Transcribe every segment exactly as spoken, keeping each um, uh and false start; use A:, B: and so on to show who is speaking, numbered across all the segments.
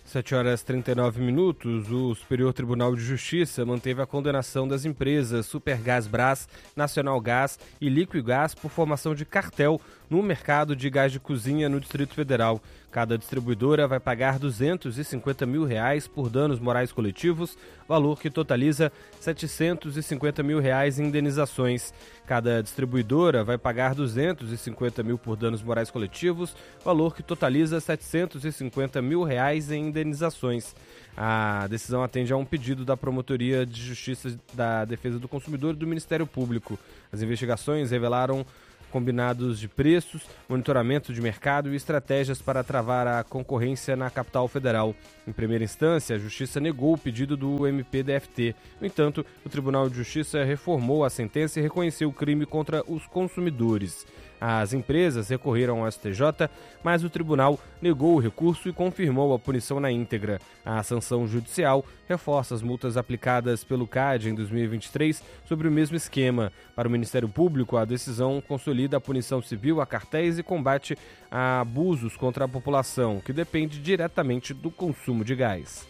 A: sete horas e trinta e nove minutos, o Superior Tribunal de Justiça manteve a condenação das empresas Supergasbras, Nacional Gás e Liquigás por formação de cartel no mercado de gás de cozinha no Distrito Federal. Cada distribuidora vai pagar duzentos e cinquenta mil reais por danos morais coletivos, valor que totaliza setecentos e cinquenta mil reais em indenizações. Cada distribuidora vai pagar duzentos e cinquenta mil por danos morais coletivos, valor que totaliza setecentos e cinquenta mil reais em indenizações. A decisão atende a um pedido da Promotoria de Justiça da Defesa do Consumidor e do Ministério Público. As investigações revelaram combinados de preços, monitoramento de mercado e estratégias para travar a concorrência na capital federal. Em primeira instância, a Justiça negou o pedido do M P D F T. No entanto, o Tribunal de Justiça reformou a sentença e reconheceu o crime contra os consumidores. As empresas recorreram ao S T J, mas o tribunal negou o recurso e confirmou a punição na íntegra. A sanção judicial reforça as multas aplicadas pelo C A D em dois mil e vinte e três sobre o mesmo esquema. Para o Ministério Público, a decisão consolida a punição civil a cartéis e combate a abusos contra a população, que depende diretamente do consumo de gás.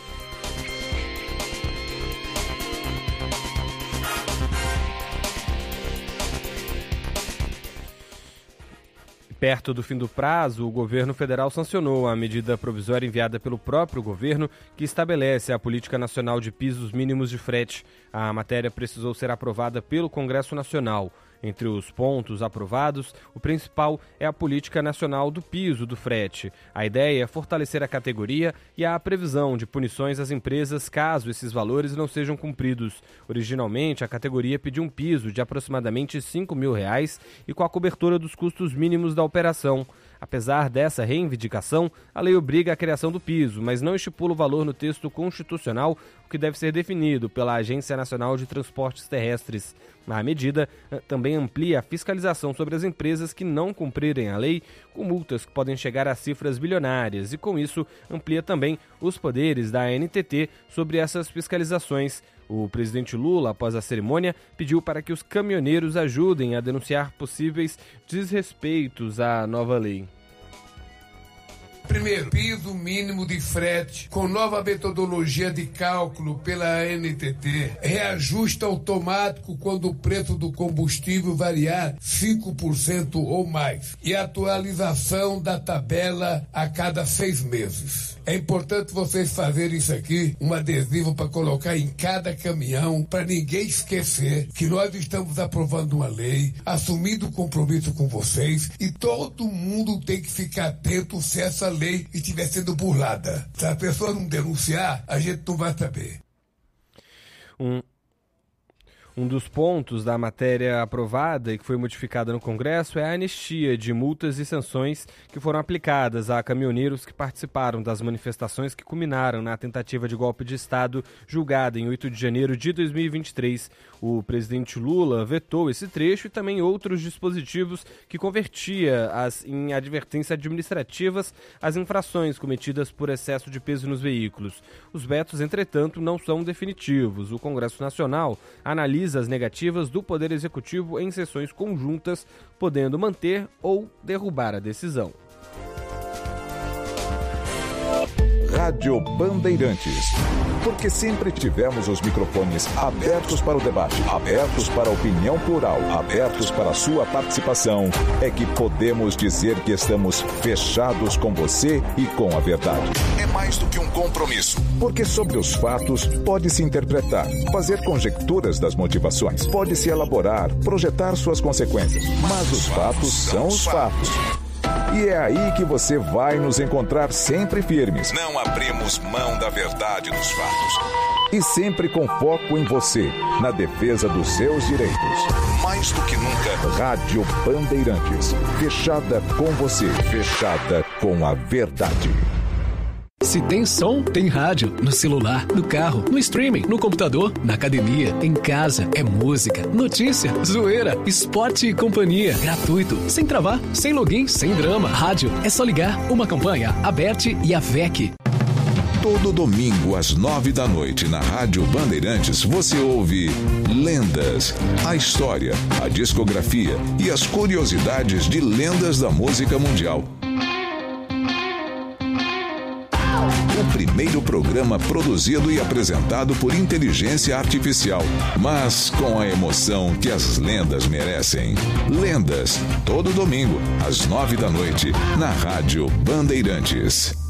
A: Perto do fim do prazo, o governo federal sancionou a medida provisória enviada pelo próprio governo que estabelece a Política Nacional de Pisos Mínimos de Frete. A matéria precisou ser aprovada pelo Congresso Nacional. Entre os pontos aprovados, o principal é a Política Nacional do Piso do Frete. A ideia é fortalecer a categoria e a previsão de punições às empresas caso esses valores não sejam cumpridos. Originalmente, a categoria pediu um piso de aproximadamente cinco mil reais e com a cobertura dos custos mínimos da operação. Apesar dessa reivindicação, a lei obriga a criação do piso, mas não estipula o valor no texto constitucional, o que deve ser definido pela Agência Nacional de Transportes Terrestres. A medida também amplia a fiscalização sobre as empresas que não cumprirem a lei, com multas que podem chegar a cifras bilionárias, e com isso amplia também os poderes da A N T T sobre essas fiscalizações. O presidente Lula, após a cerimônia, pediu para que os caminhoneiros ajudem a denunciar possíveis desrespeitos à nova lei.
B: Primeiro, piso mínimo de frete com nova metodologia de cálculo pela A N T T. Reajuste automático quando o preço do combustível variar cinco por cento ou mais. E atualização da tabela a cada seis meses. É importante vocês fazerem isso aqui, um adesivo para colocar em cada caminhão, para ninguém esquecer que nós estamos aprovando uma lei, assumindo o compromisso com vocês, e todo mundo tem que ficar atento se essa lei lei estiver sendo burlada. Se a pessoa não denunciar, a gente não vai saber.
A: Um, um dos pontos da matéria aprovada e que foi modificada no Congresso é a anistia de multas e sanções que foram aplicadas a caminhoneiros que participaram das manifestações que culminaram na tentativa de golpe de Estado julgada em oito de janeiro de dois mil e vinte e três. O presidente Lula vetou esse trecho e também outros dispositivos que convertia as, em advertências administrativas as infrações cometidas por excesso de peso nos veículos. Os vetos, entretanto, não são definitivos. O Congresso Nacional analisa as negativas do Poder Executivo em sessões conjuntas, podendo manter ou derrubar a decisão.
C: Rádio Bandeirantes. Porque sempre tivemos os microfones abertos para o debate, abertos para a opinião plural, abertos para a sua participação, é que podemos dizer que estamos fechados com você e com a verdade. É mais do que um compromisso. Porque sobre os fatos pode-se interpretar, fazer conjecturas das motivações, pode-se elaborar, projetar suas consequências. Mas os fatos são os fatos. E é aí que você vai nos encontrar sempre firmes. Não abrimos mão da verdade dos fatos. E sempre com foco em você, na defesa dos seus direitos. Mais do que nunca, Rádio Bandeirantes. Fechada com você, fechada com a verdade.
D: Se tem som, tem rádio. No celular, no carro, no streaming, no computador, na academia, em casa. É música, notícia, zoeira, esporte e companhia. Gratuito, sem travar, sem login, sem drama. Rádio, é só ligar. Uma campanha, a Bert e a V E C.
C: Todo domingo às nove da noite na Rádio Bandeirantes você ouve Lendas, a história, a discografia e as curiosidades de lendas da música mundial. O primeiro programa produzido e apresentado por inteligência artificial, mas com a emoção que as lendas merecem. Lendas, todo domingo, às nove da noite, na Rádio Bandeirantes.